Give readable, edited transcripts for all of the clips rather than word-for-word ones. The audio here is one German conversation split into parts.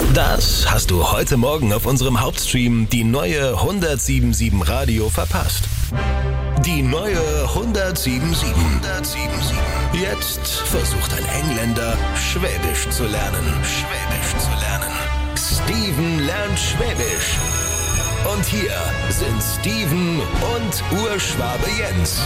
Das hast du heute Morgen auf unserem Hauptstream, die neue 107.7 Radio, verpasst. Die neue 107.7. Jetzt versucht ein Engländer, Schwäbisch zu lernen. Steven lernt Schwäbisch. Und hier sind Steven und Urschwabe Jens.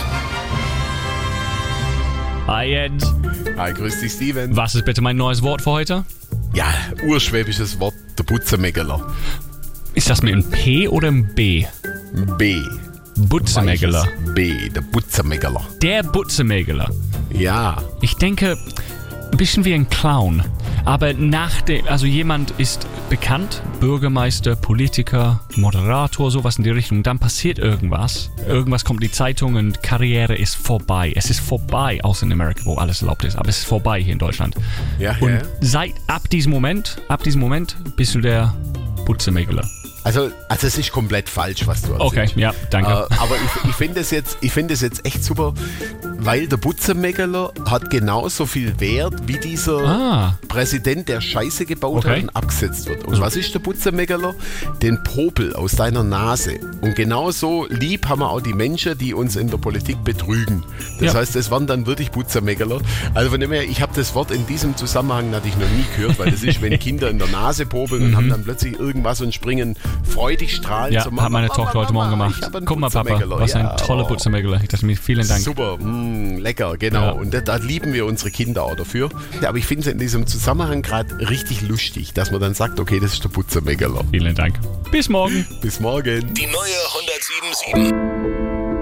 Hi Jens. Hi, grüß dich Steven. Was ist bitte mein neues Wort für heute? Ja, urschwäbisches Wort, der Butzemegeler. Ist das mit einem P oder einem B? B. Butzemegeler. B, der Butzemegeler. Der Butzemegeler. Ja. Ich denke, ein bisschen wie ein Clown. Aber also jemand ist bekannt, Bürgermeister, Politiker, Moderator, sowas in die Richtung. Dann passiert irgendwas. Irgendwas kommt in die Zeitung und Karriere ist vorbei. Es ist vorbei, außer in Amerika, wo alles erlaubt ist. Aber es ist vorbei hier in Deutschland. Ja, und ab diesem Moment bist du der Butzemegeler. Also es ist komplett falsch, was du erzählst. Okay, ja, danke. Aber ich finde es jetzt echt super, weil der Butzemegeler hat genauso viel Wert wie dieser Präsident, der Scheiße gebaut hat und abgesetzt wird. Und was ist der Butzemegeler? Den Popel aus deiner Nase. Und genauso lieb haben wir auch die Menschen, die uns in der Politik betrügen. Das heißt, es waren dann wirklich Butzemegeler. Also von dem her, ich habe das Wort in diesem Zusammenhang natürlich noch nie gehört, weil das ist, wenn Kinder in der Nase popeln und haben dann plötzlich irgendwas und springen freudig strahlend. Ja, so, hat meine Tochter heute Morgen gemacht. Guck mal, Papa, was ein toller Butzemegeler. Ich dachte mir, vielen Dank. Super, lecker, genau. Ja. Und da lieben wir unsere Kinder auch dafür. Ja, aber ich finde es in diesem Zusammenhang gerade richtig lustig, dass man dann sagt, okay, das ist der Butzemegeler. Vielen Dank. Bis morgen. Bis morgen. Die neue 107.7.